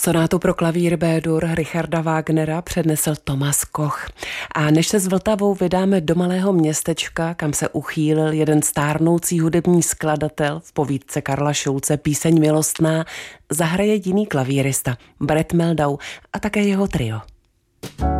Sonátu pro klavír B-dur Richarda Wagnera přednesl Tomas Koch. A než se s Vltavou vydáme do malého městečka, kam se uchýlil jeden stárnoucí hudební skladatel v povídce Karla Šulce Píseň milostná, zahraje jiný klavírista, Brett Meldau a také jeho trio.